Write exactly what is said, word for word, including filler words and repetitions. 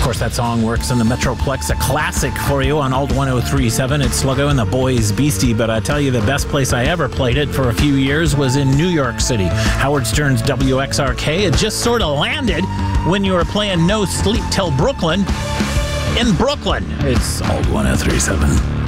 course, that song works in the Metroplex, a classic for you on Alt one oh three point seven. It's Sluggo and the Boys Beastie, but I tell you, the best place I ever played it for a few years was in New York City. Howard Stern's W X R K. It just sort of landed when you were playing No Sleep Till Brooklyn in Brooklyn. It's Alt one oh three point seven.